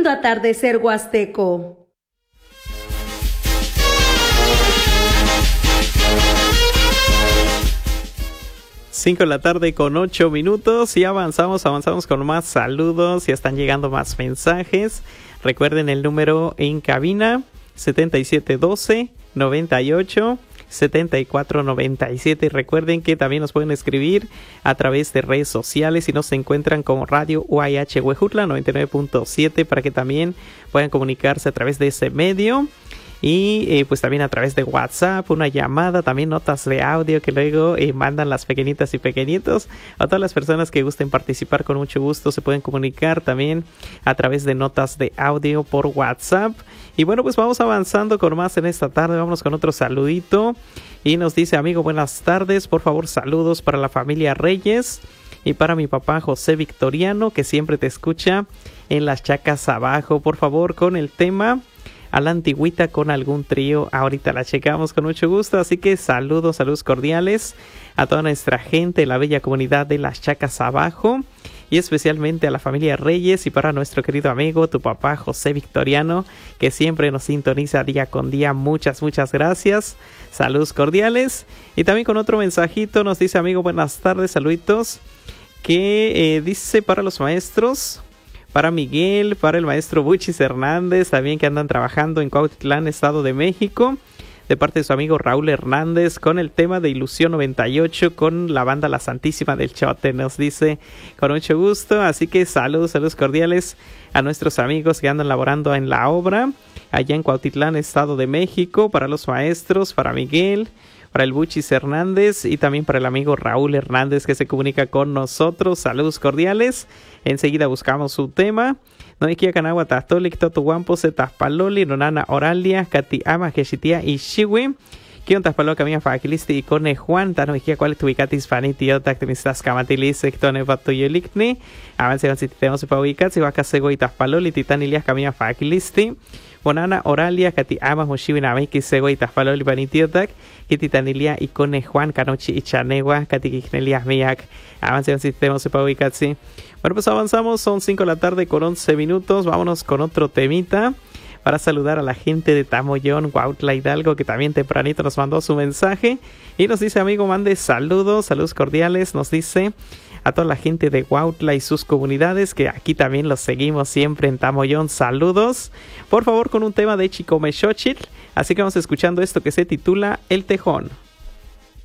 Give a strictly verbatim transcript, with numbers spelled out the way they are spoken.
Lindo atardecer huasteco. cinco de la tarde con ocho minutos y avanzamos, avanzamos con más saludos. Ya están llegando más mensajes. Recuerden el número en cabina setenta y siete doce, noventa y ocho, setenta y cuatro noventa y siete. Y recuerden que también nos pueden escribir a través de redes sociales y nos encuentran como Radio U A H Huejutla noventa y nueve punto siete para que también puedan comunicarse a través de ese medio. Y eh, pues también a través de WhatsApp, una llamada, también notas de audio que luego eh, mandan las pequeñitas y pequeñitos. A todas las personas que gusten participar, con mucho gusto se pueden comunicar también a través de notas de audio por WhatsApp. Y bueno, pues vamos avanzando con más en esta tarde. Vámonos con otro saludito. Y nos dice: amigo, buenas tardes, por favor saludos para la familia Reyes y para mi papá José Victoriano, que siempre te escucha en las chacas abajo. Por favor, con el tema a la antigüita con algún trío. Ahorita la checamos con mucho gusto. Así que saludos, saludos cordiales a toda nuestra gente, la bella comunidad de las chacas abajo, y especialmente a la familia Reyes y para nuestro querido amigo, tu papá José Victoriano, que siempre nos sintoniza día con día. Muchas, muchas gracias. Saludos cordiales. Y también con otro mensajito nos dice: amigo, buenas tardes, saluditos. Que eh, dice para los maestros, para Miguel, para el maestro Buchis Hernández, también que andan trabajando en Cuautitlán, Estado de México, de parte de su amigo Raúl Hernández, con el tema de Ilusión noventa y ocho, con la banda La Santísima del Chote, nos dice con mucho gusto. Así que saludos, saludos cordiales a nuestros amigos que andan laborando en la obra, allá en Cuautitlán, Estado de México, para los maestros, para Miguel, para el Buchis Hernández y también para el amigo Raúl Hernández, que se comunica con nosotros. Saludos cordiales. Enseguida buscamos su tema. No ikia kanagua tastolik totuampo setaspaloli nonana oralia kati ama geshitia y shiwi. Kion taspalo kamia fakilisti ikone Juan tano ikia cual tuicatis faniti otak temistas kamatilis ektone patuyolikni. Avance con si tenemos para ubicar si vaca sego y taspaloli titanilias kamia fakilisti. Bonana oralia kati ama hoshiwi namiki sego y taspaloli panitiotak. Kititanilia ikone Juan Canochi y Chanewa Katikignelia Miak. Avance con si tenemos para ubicar si. Bueno, pues avanzamos, son cinco de la tarde con once minutos. Vámonos con otro temita para saludar a la gente de Tamoyón, Cuautla Hidalgo, que también tempranito nos mandó su mensaje y nos dice: amigo, mande saludos, saludos cordiales. Nos dice a toda la gente de Cuautla y sus comunidades, que aquí también los seguimos siempre en Tamoyón. Saludos, por favor, con un tema de Chicomexochitl. Así que vamos escuchando esto que se titula El Tejón.